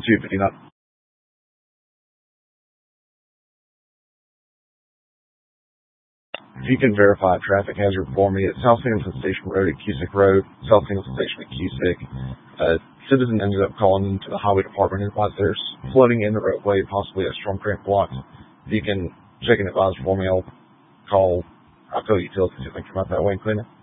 259. If you can verify a traffic hazard for me at South Singleton Station Road at Cusick Road, South Singleton Station at Cusick. A citizen ended up calling into the highway department and advised there's flooding in the roadway, possibly a storm cramp block. If you can check and advise for me, I'll call Utilities if they come out that way and clean it.